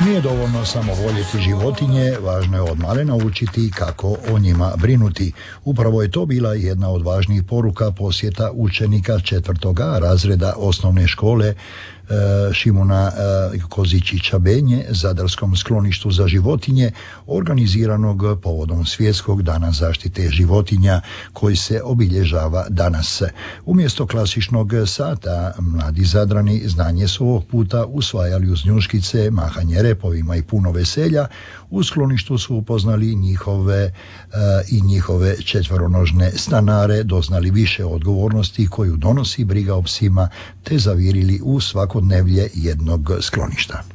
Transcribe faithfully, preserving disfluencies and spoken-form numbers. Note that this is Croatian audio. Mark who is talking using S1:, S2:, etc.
S1: Nije dovoljno samo voljeti životinje, važno je od malena učiti kako o njima brinuti. Upravo je to bila jedna od važnijih poruka posjeta učenika četvrtoga razreda osnovne škole Šimuna Kozičića Benje Zadarskom skloništu za životinje, organiziranog povodom Svjetskog dana zaštite životinja koji se obilježava danas. Umjesto klasičnog sata, mladi Zadrani znanje su ovog puta usvajali uz njuškice, mahanje repovima i puno veselja. U skloništu su upoznali njihove i njihove četveronožne stanare, doznali više odgovornosti koju donosi briga o psima, te zavirili u svakodnevlje jednog skloništa.